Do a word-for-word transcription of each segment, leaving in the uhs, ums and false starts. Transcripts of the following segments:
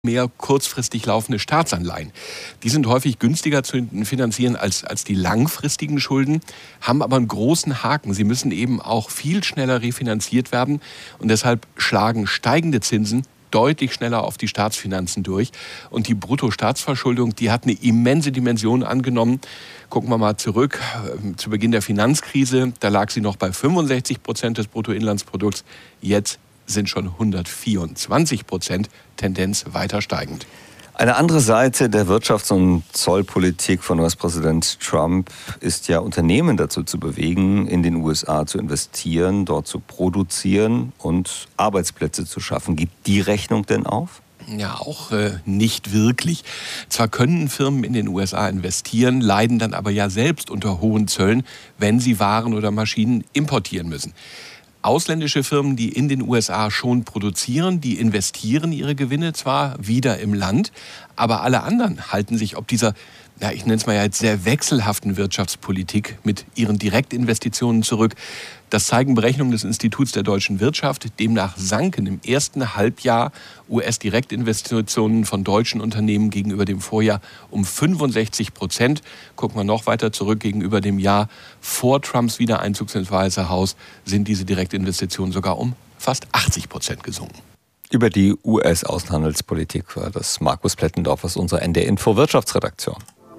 mehr kurzfristig laufende Staatsanleihen. Die sind häufig günstiger zu finanzieren als, als die langfristigen Schulden, haben aber einen großen Haken. Sie müssen eben auch viel schneller refinanziert werden und deshalb schlagen steigende Zinsen deutlich schneller auf die Staatsfinanzen durch. Und die Bruttostaatsverschuldung, die hat eine immense Dimension angenommen. Gucken wir mal zurück äh, zu Beginn der Finanzkrise. Da lag sie noch bei fünfundsechzig Prozent des Bruttoinlandsprodukts. Jetzt sind schon hundertvierundzwanzig Prozent, Tendenz weiter steigend. Eine andere Seite der Wirtschafts- und Zollpolitik von U S-Präsident Trump ist ja, Unternehmen dazu zu bewegen, in den U S A zu investieren, dort zu produzieren und Arbeitsplätze zu schaffen. Gibt die Rechnung denn auf? Ja, auch äh, nicht wirklich. Zwar können Firmen in den U S A investieren, leiden dann aber ja selbst unter hohen Zöllen, wenn sie Waren oder Maschinen importieren müssen. Ausländische Firmen, die in den U S A schon produzieren, die investieren ihre Gewinne zwar wieder im Land, aber alle anderen halten sich ob dieser, ja, ich nenne es mal ja jetzt sehr wechselhaften Wirtschaftspolitik mit ihren Direktinvestitionen zurück. Das zeigen Berechnungen des Instituts der deutschen Wirtschaft. Demnach sanken im ersten Halbjahr U S-Direktinvestitionen von deutschen Unternehmen gegenüber dem Vorjahr um fünfundsechzig Prozent. Gucken wir noch weiter zurück, gegenüber dem Jahr vor Trumps Wiedereinzug ins Weiße Haus sind diese Direktinvestitionen sogar um fast achtzig Prozent gesunken. Über die U S-Außenhandelspolitik war das Markus Plettendorf aus unserer N D R Info Wirtschaftsredaktion.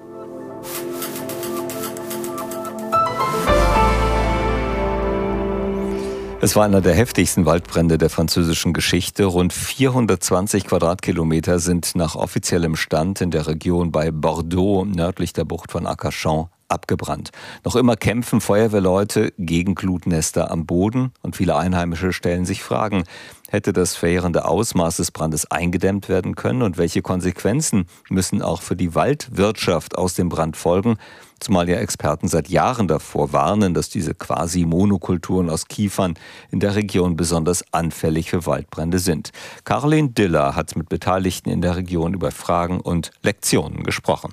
Es war einer der heftigsten Waldbrände der französischen Geschichte. Rund vierhundertzwanzig Quadratkilometer sind nach offiziellem Stand in der Region bei Bordeaux, nördlich der Bucht von Arcachon, abgebrannt. Noch immer kämpfen Feuerwehrleute gegen Glutnester am Boden und viele Einheimische stellen sich Fragen. Hätte das verheerende Ausmaß des Brandes eingedämmt werden können und welche Konsequenzen müssen auch für die Waldwirtschaft aus dem Brand folgen? Zumal ja Experten seit Jahren davor warnen, dass diese Quasi-Monokulturen aus Kiefern in der Region besonders anfällig für Waldbrände sind. Caroline Diller hat mit Beteiligten in der Region über Fragen und Lektionen gesprochen.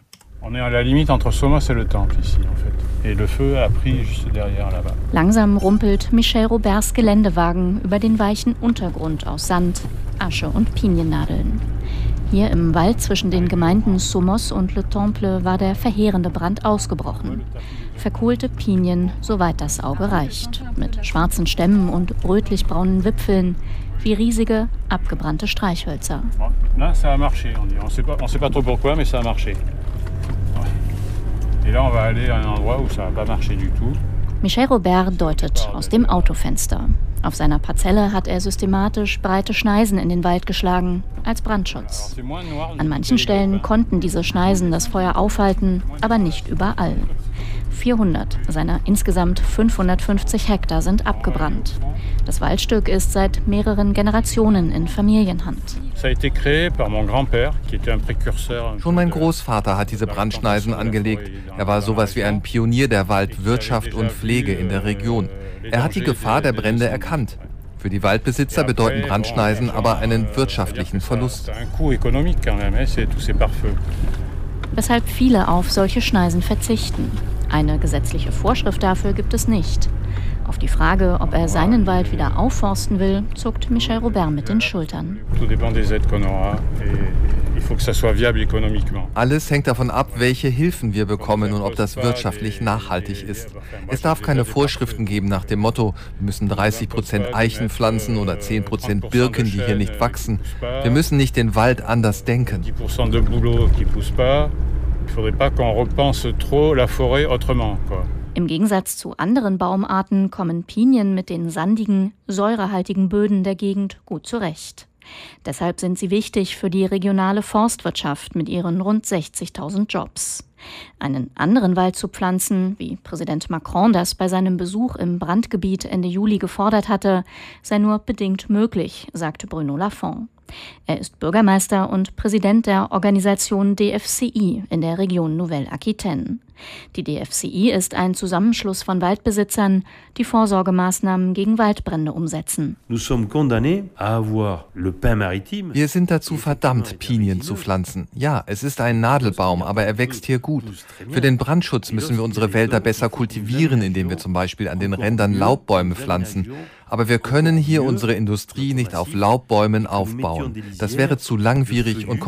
Langsam rumpelt Michel Roberts Geländewagen über den weichen Untergrund aus Sand, Asche und Piniennadeln. Hier im Wald zwischen den Gemeinden Somos und Le Temple war der verheerende Brand ausgebrochen. Verkohlte Pinien, soweit das Auge reicht, mit schwarzen Stämmen und rötlich-braunen Wipfeln, wie riesige, abgebrannte Streichhölzer. Michel Robert deutet aus dem Autofenster. Auf seiner Parzelle hat er systematisch breite Schneisen in den Wald geschlagen, als Brandschutz. An manchen Stellen konnten diese Schneisen das Feuer aufhalten, aber nicht überall. vierhundert seiner insgesamt fünfhundertfünfzig Hektar sind abgebrannt. Das Waldstück ist seit mehreren Generationen in Familienhand. Schon mein Großvater hat diese Brandschneisen angelegt. Er war sowas wie ein Pionier der Waldwirtschaft und Pflege in der Region. Er hat die Gefahr der Brände erkannt. Für die Waldbesitzer bedeuten Brandschneisen aber einen wirtschaftlichen Verlust. Weshalb viele auf solche Schneisen verzichten. Eine gesetzliche Vorschrift dafür gibt es nicht. Auf die Frage, ob er seinen Wald wieder aufforsten will, zuckt Michel Robert mit den Schultern. Alles hängt davon ab, welche Hilfen wir bekommen und ob das wirtschaftlich nachhaltig ist. Es darf keine Vorschriften geben nach dem Motto, wir müssen dreißig Prozent Eichen pflanzen oder zehn Prozent Birken, die hier nicht wachsen. Wir müssen nicht den Wald anders denken. Im Gegensatz zu anderen Baumarten kommen Pinien mit den sandigen, säurehaltigen Böden der Gegend gut zurecht. Deshalb sind sie wichtig für die regionale Forstwirtschaft mit ihren rund sechzigtausend Jobs. Einen anderen Wald zu pflanzen, wie Präsident Macron das bei seinem Besuch im Brandgebiet Ende Juli gefordert hatte, sei nur bedingt möglich, sagte Bruno Lafont. Er ist Bürgermeister und Präsident der Organisation D F C I in der Region Nouvelle-Aquitaine. Die D F C I ist ein Zusammenschluss von Waldbesitzern, die Vorsorgemaßnahmen gegen Waldbrände umsetzen. Wir sind dazu verdammt, Pinien zu pflanzen. Ja, es ist ein Nadelbaum, aber er wächst hier gut. Für den Brandschutz müssen wir unsere Wälder besser kultivieren, indem wir zum Beispiel an den Rändern Laubbäume pflanzen. Aber wir können hier unsere Industrie nicht auf Laubbäumen aufbauen. Das wäre zu langwierig und